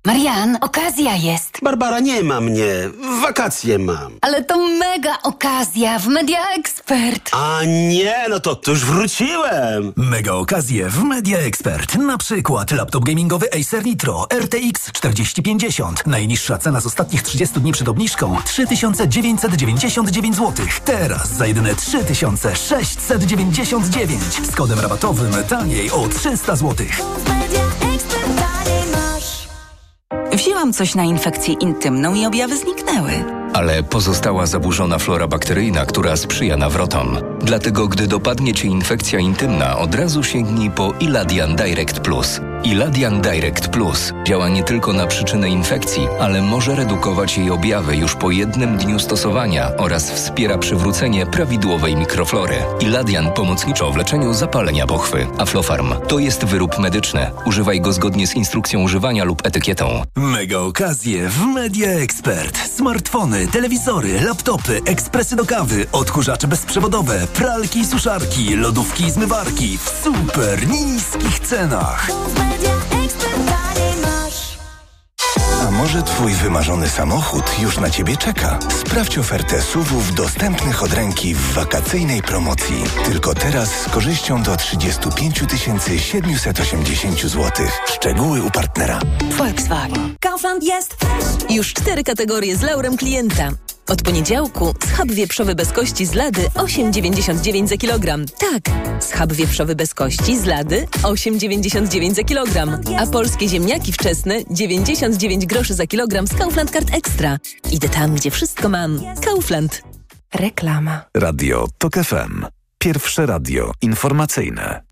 Marian, okazja jest. Barbara, nie ma mnie. Wakacje mam. Ale to mega okazja w Media Expert. A nie, no to już wróciłem. Mega okazje w Media Expert. Na przykład laptop gamingowy Acer Nitro RTX 4050. Najniższa cena z ostatnich 30 dni przed obniżką 3999 zł. Teraz za jedyne 3699. Z kodem rabatowym taniej o 300 zł. Wzięłam coś na infekcję intymną i objawy zniknęły. Ale pozostała zaburzona flora bakteryjna, która sprzyja nawrotom. Dlatego, gdy dopadnie Cię infekcja intymna, od razu sięgnij po Iladian Direct Plus. Iladian Direct Plus działa nie tylko na przyczynę infekcji, ale może redukować jej objawy już po jednym dniu stosowania oraz wspiera przywrócenie prawidłowej mikroflory. Iladian pomocniczo w leczeniu zapalenia pochwy. Aflofarm to jest wyrób medyczny. Używaj go zgodnie z instrukcją używania lub etykietą. Mega okazje w Media Expert. Smartfony, telewizory, laptopy, ekspresy do kawy, odkurzacze bezprzewodowe, pralki i suszarki, lodówki i zmywarki w super niskich cenach. A może twój wymarzony samochód już na ciebie czeka? Sprawdź ofertę SUV-ów dostępnych od ręki w wakacyjnej promocji. Tylko teraz z korzyścią do 35 780 zł. Szczegóły u partnera. Volkswagen. Kaufland jest już 4 kategorie z laurem klienta. Od poniedziałku schab wieprzowy bez kości z Lady 8,99 za kilogram. Tak, schab wieprzowy bez kości z Lady 8,99 za kilogram. A polskie ziemniaki wczesne 99 groszy za kilogram z Kaufland Card Extra. Idę tam, gdzie wszystko mam. Kaufland. Reklama. Radio TOK FM. Pierwsze radio informacyjne.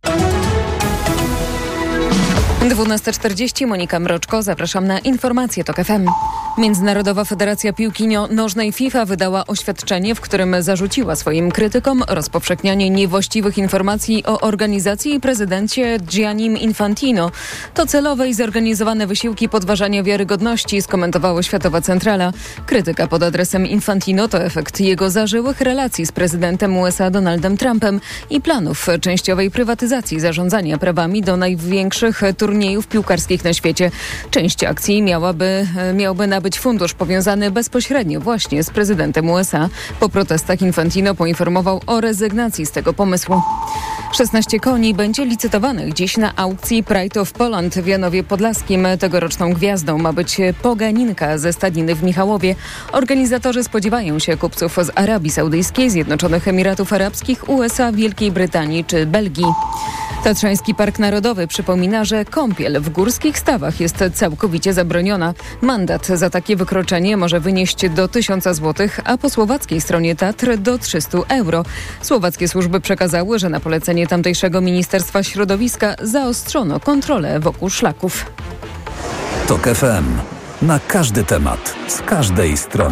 12:40, Monika Mroczko, zapraszam na informacje TOK FM. Międzynarodowa Federacja Piłki Nożnej FIFA wydała oświadczenie, w którym zarzuciła swoim krytykom rozpowszechnianie niewłaściwych informacji o organizacji i prezydencie Giannim Infantino. To celowe i zorganizowane wysiłki podważania wiarygodności, skomentowało Światowa Centrala. Krytyka pod adresem Infantino to efekt jego zażyłych relacji z prezydentem USA Donaldem Trumpem i planów częściowej prywatyzacji zarządzania prawami do największych turniejów piłkarskich na świecie. Część akcji miałby nabyć fundusz powiązany bezpośrednio właśnie z prezydentem USA. Po protestach Infantino poinformował o rezygnacji z tego pomysłu. 16 koni będzie licytowanych dziś na aukcji Pride of Poland w Janowie Podlaskim. Tegoroczną gwiazdą ma być Poganinka ze stadniny w Michałowie. Organizatorzy spodziewają się kupców z Arabii Saudyjskiej, Zjednoczonych Emiratów Arabskich, USA, Wielkiej Brytanii czy Belgii. Tatrzański Park Narodowy przypomina, że kąpiel w górskich stawach jest całkowicie zabroniona. Mandat za takie wykroczenie może wynieść do 1000 zł, a po słowackiej stronie Tatr do 300 euro. Słowackie służby przekazały, że na polecenie tamtejszego Ministerstwa Środowiska zaostrzono kontrolę wokół szlaków. TOK FM. Na każdy temat, z każdej strony.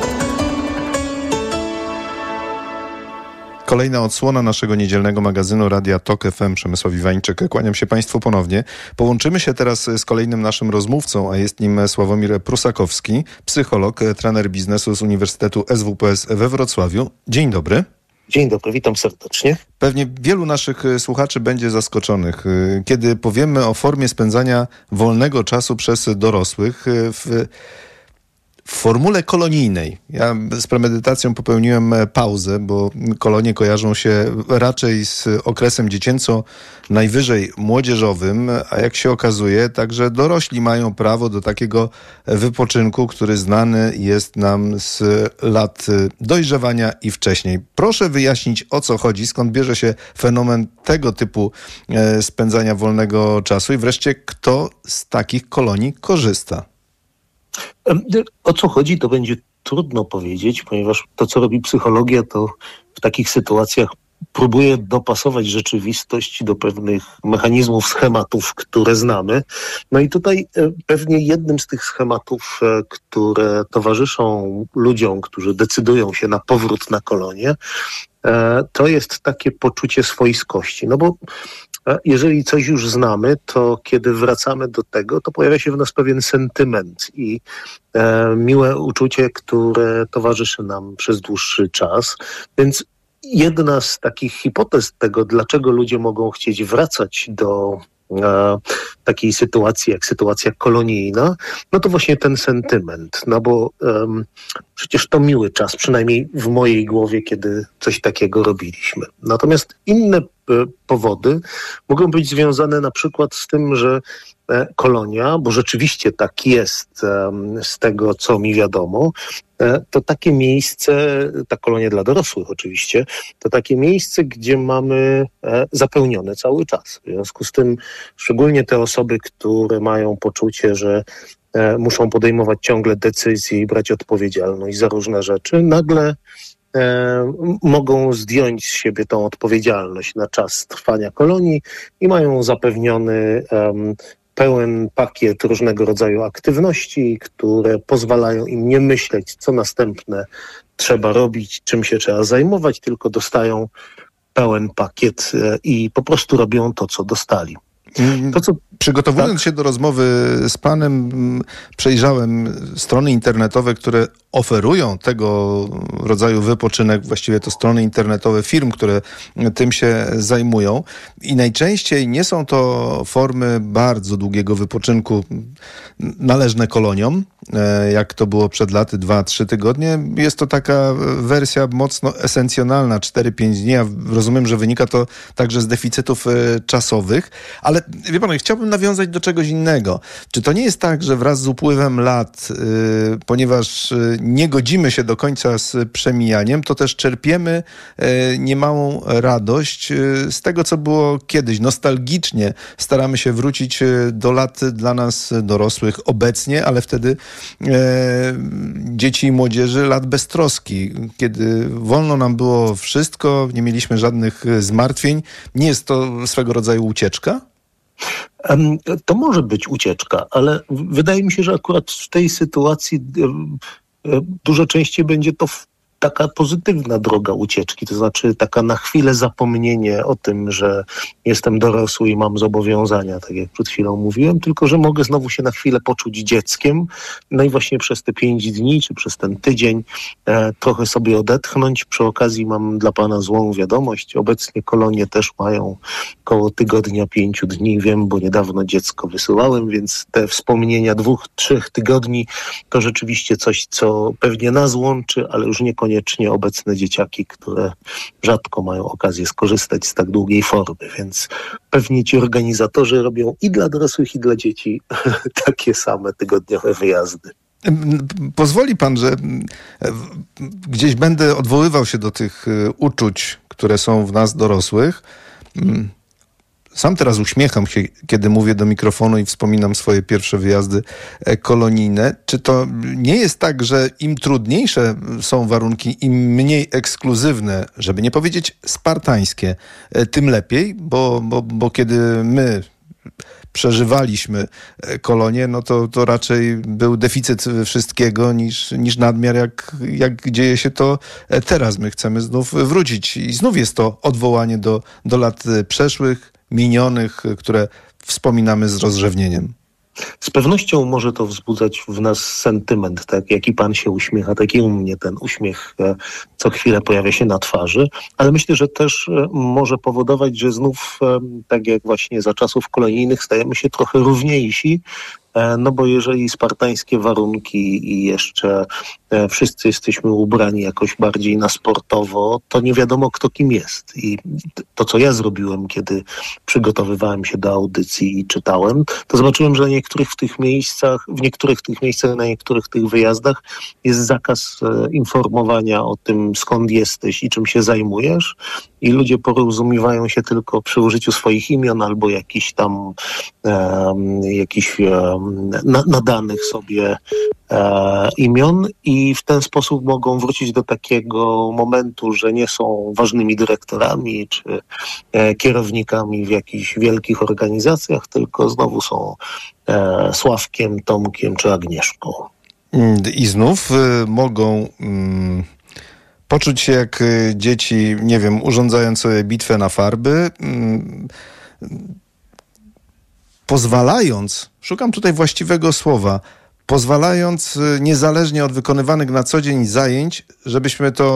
Kolejna odsłona naszego niedzielnego magazynu Radia TOK FM. Przemysław Iwańczyk. Kłaniam się Państwu ponownie. Połączymy się teraz z kolejnym naszym rozmówcą, a jest nim Sławomir Prusakowski, psycholog, trener biznesu z Uniwersytetu SWPS we Wrocławiu. Dzień dobry. Dzień dobry, witam serdecznie. Pewnie wielu naszych słuchaczy będzie zaskoczonych, kiedy powiemy o formie spędzania wolnego czasu przez dorosłych w formule kolonijnej. Ja z premedytacją popełniłem pauzę, bo kolonie kojarzą się raczej z okresem dziecięco najwyżej młodzieżowym, a jak się okazuje, także dorośli mają prawo do takiego wypoczynku, który znany jest nam z lat dojrzewania i wcześniej. Proszę wyjaśnić, o co chodzi, skąd bierze się fenomen tego typu spędzania wolnego czasu i wreszcie kto z takich kolonii korzysta. O co chodzi, to będzie trudno powiedzieć, ponieważ to, co robi psychologia, to w takich sytuacjach próbuje dopasować rzeczywistość do pewnych mechanizmów, schematów, które znamy. No i tutaj pewnie jednym z tych schematów, które towarzyszą ludziom, którzy decydują się na powrót na kolonię, to jest takie poczucie swojskości. No bo jeżeli coś już znamy, to kiedy wracamy do tego, to pojawia się w nas pewien sentyment i miłe uczucie, które towarzyszy nam przez dłuższy czas. Więc jedna z takich hipotez tego, dlaczego ludzie mogą chcieć wracać do takiej sytuacji jak sytuacja kolonijna, no to właśnie ten sentyment, no bo przecież to miły czas, przynajmniej w mojej głowie, kiedy coś takiego robiliśmy. Natomiast inne powody mogą być związane na przykład z tym, że kolonia, bo rzeczywiście tak jest z tego, co mi wiadomo, to takie miejsce, ta kolonia dla dorosłych oczywiście, to takie miejsce, gdzie mamy zapełnione cały czas. W związku z tym szczególnie te osoby, które mają poczucie, że muszą podejmować ciągle decyzje i brać odpowiedzialność za różne rzeczy, nagle mogą zdjąć z siebie tą odpowiedzialność na czas trwania kolonii i mają zapewniony pełen pakiet różnego rodzaju aktywności, które pozwalają im nie myśleć, co następne trzeba robić, czym się trzeba zajmować, tylko dostają pełen pakiet i po prostu robią to, co dostali. Przygotowując się do rozmowy z panem, przejrzałem strony internetowe, które oferują tego rodzaju wypoczynek, właściwie to strony internetowe firm, które tym się zajmują i najczęściej nie są to formy bardzo długiego wypoczynku należne koloniom, jak to było przed laty, 2-3 tygodnie. Jest to taka wersja mocno esencjonalna, 4-5 dni. Ja rozumiem, że wynika to także z deficytów czasowych, ale wie pan, chciałbym nawiązać do czegoś innego. Czy to nie jest tak, że wraz z upływem lat, ponieważ nie godzimy się do końca z przemijaniem, to też czerpiemy niemałą radość z tego, co było kiedyś. Nostalgicznie staramy się wrócić do lat dla nas dorosłych obecnie, ale wtedy dzieci i młodzieży lat beztroski, kiedy wolno nam było wszystko, nie mieliśmy żadnych zmartwień. Nie jest to swego rodzaju ucieczka? To może być ucieczka, ale wydaje mi się, że akurat w tej sytuacji dużo częściej będzie to taka pozytywna droga ucieczki, to znaczy taka na chwilę zapomnienie o tym, że jestem dorosły i mam zobowiązania, tak jak przed chwilą mówiłem, tylko że mogę znowu się na chwilę poczuć dzieckiem, no i właśnie przez te 5 dni, czy przez ten tydzień trochę sobie odetchnąć. Przy okazji mam dla pana złą wiadomość. Obecnie kolonie też mają koło tygodnia 5 dni, wiem, bo niedawno dziecko wysyłałem, więc te wspomnienia 2-3 tygodni to rzeczywiście coś, co pewnie nas łączy, ale już niekoniecznie obecne dzieciaki, które rzadko mają okazję skorzystać z tak długiej formy, więc pewnie ci organizatorzy robią i dla dorosłych, i dla dzieci takie same tygodniowe wyjazdy. Pozwoli pan, że gdzieś będę odwoływał się do tych uczuć, które są w nas dorosłych. Sam teraz uśmiecham się, kiedy mówię do mikrofonu i wspominam swoje pierwsze wyjazdy kolonijne. Czy to nie jest tak, że im trudniejsze są warunki, im mniej ekskluzywne, żeby nie powiedzieć spartańskie, tym lepiej? Bo kiedy my przeżywaliśmy kolonię, no to raczej był deficyt wszystkiego niż nadmiar, jak dzieje się to teraz. My chcemy znów wrócić i znów jest to odwołanie do lat przeszłych, minionych, które wspominamy z rozrzewnieniem. Z pewnością może to wzbudzać w nas sentyment, tak jak i pan się uśmiecha, tak i u mnie ten uśmiech co chwilę pojawia się na twarzy, ale myślę, że też może powodować, że znów, tak jak właśnie za czasów kolonijnych, stajemy się trochę równiejsi, no bo jeżeli spartańskie warunki i jeszcze wszyscy jesteśmy ubrani jakoś bardziej na sportowo, to nie wiadomo, kto kim jest. I to, co ja zrobiłem, kiedy przygotowywałem się do audycji i czytałem, to zobaczyłem, że w niektórych tych miejscach, na niektórych tych wyjazdach jest zakaz informowania o tym, skąd jesteś i czym się zajmujesz. I ludzie porozumiewają się tylko przy użyciu swoich imion albo jakichś tam nadanych sobie imion i w ten sposób mogą wrócić do takiego momentu, że nie są ważnymi dyrektorami czy kierownikami w jakichś wielkich organizacjach, tylko znowu są Sławkiem, Tomkiem czy Agnieszką. I znów mogą poczuć się jak dzieci, nie wiem, urządzając sobie bitwę na farby, pozwalając, szukam tutaj właściwego słowa, pozwalając niezależnie od wykonywanych na co dzień zajęć, żebyśmy to nie my kimś rządzili komuś życie,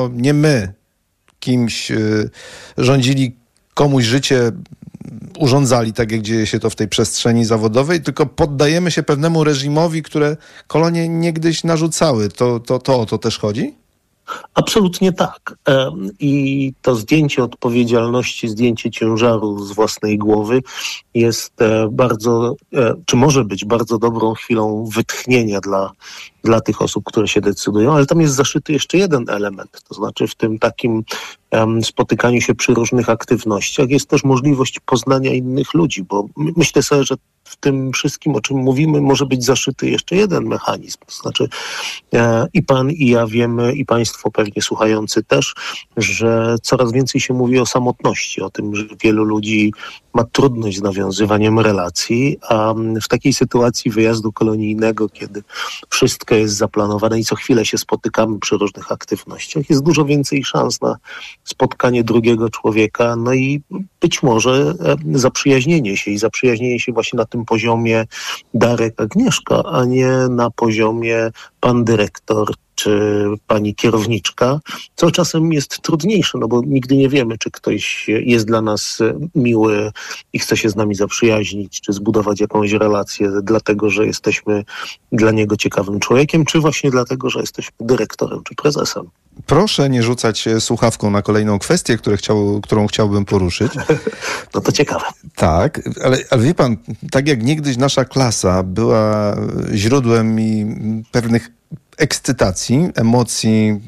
urządzali tak, jak dzieje się to w tej przestrzeni zawodowej, tylko poddajemy się pewnemu reżimowi, które kolonie niegdyś narzucały. To o to też chodzi? Absolutnie tak. I to zdjęcie odpowiedzialności, zdjęcie ciężaru z własnej głowy jest bardzo, czy może być bardzo dobrą chwilą wytchnienia dla tych osób, które się decydują, ale tam jest zaszyty jeszcze jeden element, to znaczy w tym takim spotykaniu się przy różnych aktywnościach jest też możliwość poznania innych ludzi, bo myślę sobie, że w tym wszystkim, o czym mówimy, może być zaszyty jeszcze jeden mechanizm. To znaczy i pan, i ja wiemy, i państwo pewnie słuchający też, że coraz więcej się mówi o samotności, o tym, że wielu ludzi ma trudność z nawiązywaniem relacji, a w takiej sytuacji wyjazdu kolonijnego, kiedy wszystko jest zaplanowane i co chwilę się spotykamy przy różnych aktywnościach, jest dużo więcej szans na spotkanie drugiego człowieka, no i być może zaprzyjaźnienie się właśnie na tym poziomie Darek, Agnieszka, a nie na poziomie pan dyrektor czy pani kierowniczka, co czasem jest trudniejsze, no bo nigdy nie wiemy, czy ktoś jest dla nas miły i chce się z nami zaprzyjaźnić, czy zbudować jakąś relację dlatego, że jesteśmy dla niego ciekawym człowiekiem, czy właśnie dlatego, że jesteśmy dyrektorem czy prezesem. Proszę nie rzucać słuchawką na kolejną kwestię, którą chciałbym poruszyć. No to ciekawe. Tak, ale wie pan, tak jak niegdyś nasza klasa była źródłem i pewnych ekscytacji, emocji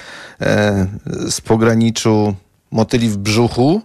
z pograniczu motyli w brzuchu,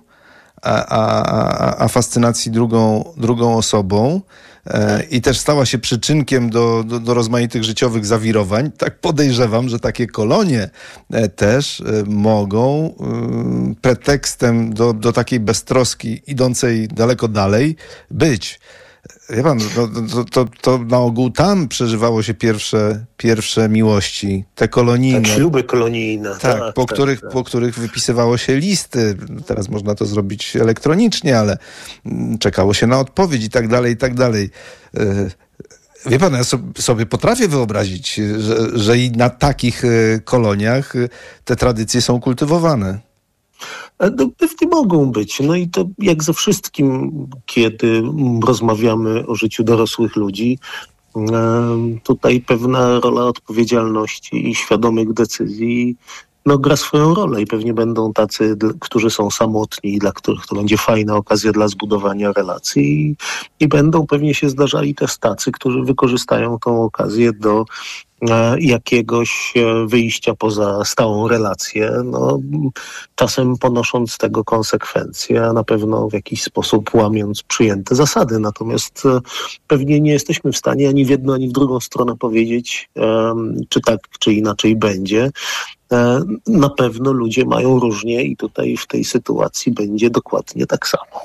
a fascynacji drugą osobą i też stała się przyczynkiem do rozmaitych życiowych zawirowań. Tak podejrzewam, że takie kolonie też mogą pretekstem do takiej beztroski idącej daleko dalej być. Wie pan, to na ogół tam przeżywało się pierwsze miłości, te kolonijne. Tak, śluby kolonijne. Tak, po których wypisywało się listy. Teraz można to zrobić elektronicznie, ale czekało się na odpowiedź i tak dalej, i tak dalej. Wie pan, ja sobie potrafię wyobrazić, że i na takich koloniach te tradycje są kultywowane. No, pewnie mogą być. No i to jak ze wszystkim, kiedy rozmawiamy o życiu dorosłych ludzi, tutaj pewna rola odpowiedzialności i świadomych decyzji gra swoją rolę i pewnie będą tacy, którzy są samotni i dla których to będzie fajna okazja dla zbudowania relacji i będą pewnie się zdarzali też tacy, którzy wykorzystają tą okazję do jakiegoś wyjścia poza stałą relację, czasem ponosząc z tego konsekwencje, a na pewno w jakiś sposób łamiąc przyjęte zasady. Natomiast pewnie nie jesteśmy w stanie ani w jedną, ani w drugą stronę powiedzieć, czy tak, czy inaczej będzie. Na pewno ludzie mają różnie i tutaj w tej sytuacji będzie dokładnie tak samo.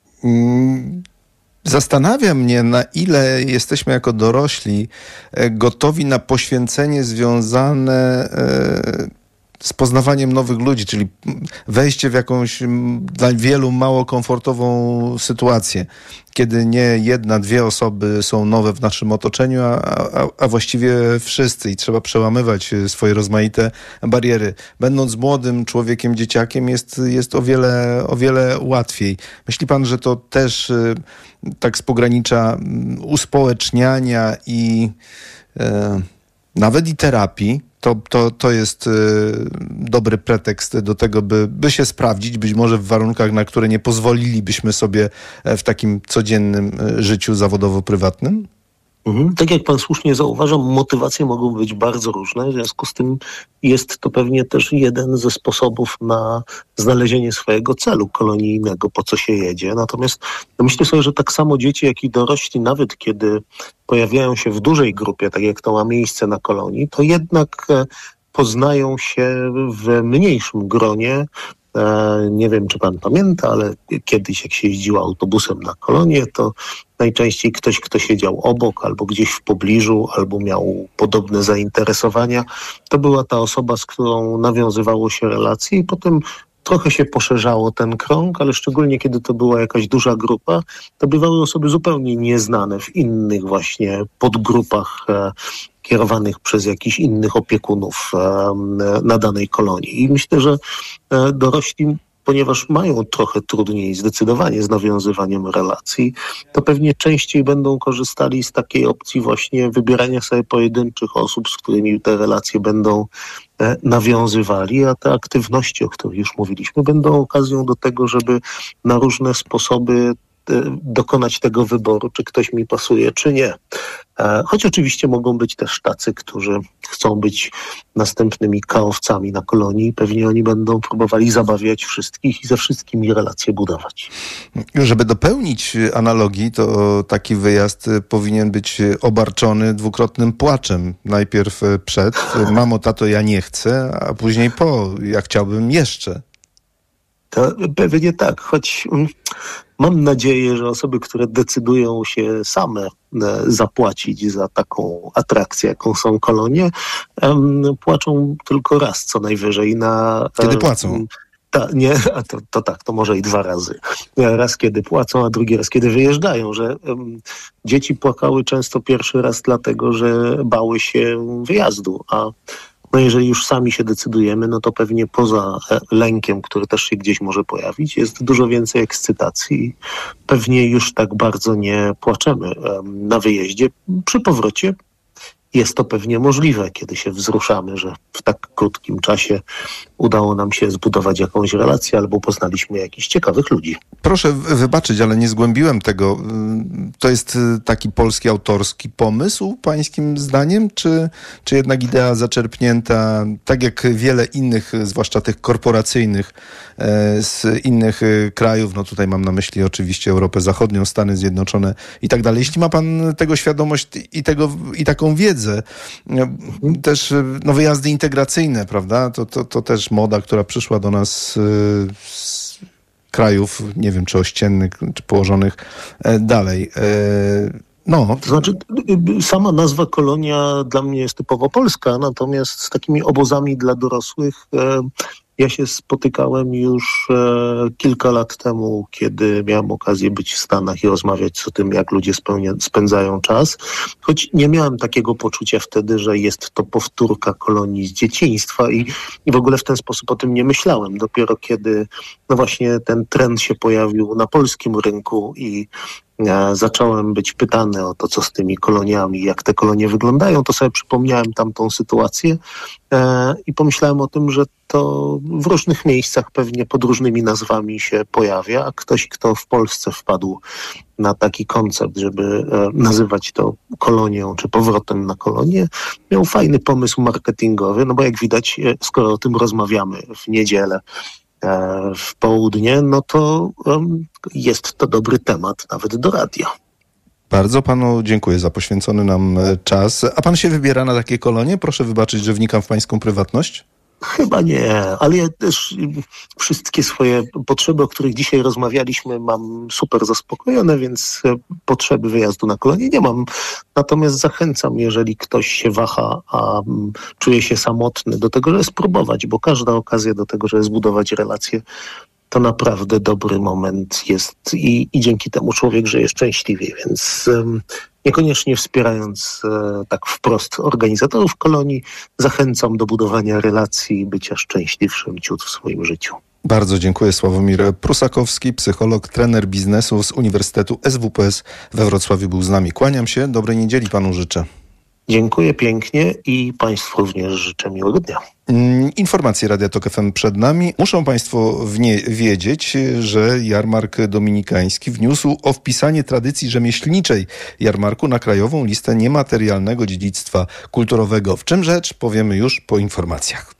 Zastanawia mnie, na ile jesteśmy jako dorośli gotowi na poświęcenie związane z poznawaniem nowych ludzi, czyli wejście w jakąś dla wielu mało komfortową sytuację, kiedy nie jedna, dwie osoby są nowe w naszym otoczeniu, a właściwie wszyscy i trzeba przełamywać swoje rozmaite bariery. Będąc młodym człowiekiem, dzieciakiem jest o wiele łatwiej. Myśli pan, że to też tak z pogranicza uspołeczniania i nawet i terapii, to jest dobry pretekst do tego, by się sprawdzić, być może w warunkach, na które nie pozwolilibyśmy sobie w takim codziennym życiu zawodowo-prywatnym? Tak jak pan słusznie zauważa, motywacje mogą być bardzo różne, w związku z tym jest to pewnie też jeden ze sposobów na znalezienie swojego celu kolonijnego, po co się jedzie. Natomiast myślę sobie, że tak samo dzieci, jak i dorośli, nawet kiedy pojawiają się w dużej grupie, tak jak to ma miejsce na kolonii, to jednak poznają się w mniejszym gronie. Nie wiem, czy pan pamięta, ale kiedyś jak się jeździło autobusem na kolonię, to najczęściej ktoś, kto siedział obok albo gdzieś w pobliżu, albo miał podobne zainteresowania, to była ta osoba, z którą nawiązywało się relacje i potem trochę się poszerzało ten krąg, ale szczególnie kiedy to była jakaś duża grupa, to bywały osoby zupełnie nieznane w innych właśnie podgrupach kierowanych przez jakichś innych opiekunów na danej kolonii. I myślę, że dorośli ponieważ mają trochę trudniej zdecydowanie z nawiązywaniem relacji, to pewnie częściej będą korzystali z takiej opcji właśnie wybierania sobie pojedynczych osób, z którymi te relacje będą nawiązywali, a te aktywności, o których już mówiliśmy, będą okazją do tego, żeby na różne sposoby dokonać tego wyboru, czy ktoś mi pasuje, czy nie. Choć oczywiście mogą być też tacy, którzy chcą być następnymi kaowcami na kolonii. Pewnie oni będą próbowali zabawiać wszystkich i ze wszystkimi relacje budować. Żeby dopełnić analogii, to taki wyjazd powinien być obarczony dwukrotnym płaczem. Najpierw przed, mamo, tato, ja nie chcę, a później po, ja chciałbym jeszcze. To pewnie tak, choć mam nadzieję, że osoby, które decydują się same zapłacić za taką atrakcję, jaką są kolonie, płaczą tylko raz co najwyżej. Kiedy płacą? To może i 2 razy. Raz kiedy płacą, a drugi raz kiedy wyjeżdżają, że dzieci płakały często pierwszy raz dlatego, że bały się wyjazdu, a jeżeli już sami się decydujemy, no to pewnie poza lękiem, który też się gdzieś może pojawić, jest dużo więcej ekscytacji. Pewnie już tak bardzo nie płaczemy na wyjeździe. Przy powrocie jest to pewnie możliwe, kiedy się wzruszamy, że w tak krótkim czasie udało nam się zbudować jakąś relację albo poznaliśmy jakichś ciekawych ludzi. Proszę wybaczyć, ale nie zgłębiłem tego. To jest taki polski autorski pomysł, pańskim zdaniem, czy jednak idea zaczerpnięta, tak jak wiele innych, zwłaszcza tych korporacyjnych z innych krajów, no tutaj mam na myśli oczywiście Europę Zachodnią, Stany Zjednoczone i tak dalej. Jeśli ma pan tego świadomość i taką wiedzę, też wyjazdy integracyjne, prawda? To też moda, która przyszła do nas z krajów, nie wiem, czy ościennych, czy położonych dalej. To znaczy, sama nazwa kolonia dla mnie jest typowo polska, natomiast z takimi obozami dla dorosłych ja się spotykałem już kilka lat temu, kiedy miałem okazję być w Stanach i rozmawiać o tym, jak ludzie spędzają czas. Choć nie miałem takiego poczucia wtedy, że jest to powtórka kolonii z dzieciństwa i w ogóle w ten sposób o tym nie myślałem. Dopiero kiedy właśnie ten trend się pojawił na polskim rynku i zacząłem być pytany o to, co z tymi koloniami, jak te kolonie wyglądają, to sobie przypomniałem tamtą sytuację i pomyślałem o tym, że to w różnych miejscach pewnie pod różnymi nazwami się pojawia, a ktoś, kto w Polsce wpadł na taki koncept, żeby nazywać to kolonią czy powrotem na kolonię, miał fajny pomysł marketingowy, no bo jak widać, skoro o tym rozmawiamy w niedzielę, w południe, no to jest to dobry temat nawet do radia. Bardzo panu dziękuję za poświęcony nam czas. A pan się wybiera na takie kolonie? Proszę wybaczyć, że wnikam w pańską prywatność. Chyba nie, ale ja też wszystkie swoje potrzeby, o których dzisiaj rozmawialiśmy, mam super zaspokojone, więc potrzeby wyjazdu na kolonie nie mam. Natomiast zachęcam, jeżeli ktoś się waha, a czuje się samotny, do tego, żeby spróbować, bo każda okazja do tego, żeby zbudować relacje, to naprawdę dobry moment jest i dzięki temu człowiek żyje szczęśliwie, więc niekoniecznie wspierając tak wprost organizatorów kolonii, zachęcam do budowania relacji i bycia szczęśliwszym ciut w swoim życiu. Bardzo dziękuję. Sławomir Prusakowski, psycholog, trener biznesu z Uniwersytetu SWPS we Wrocławiu był z nami. Kłaniam się. Dobrej niedzieli panu życzę. Dziękuję pięknie i państwu również życzę miłego dnia. Informacje Radia Tok FM przed nami. Muszą państwo wiedzieć, że jarmark dominikański wniósł o wpisanie tradycji rzemieślniczej jarmarku na krajową listę niematerialnego dziedzictwa kulturowego. W czym rzecz? Powiemy już po informacjach.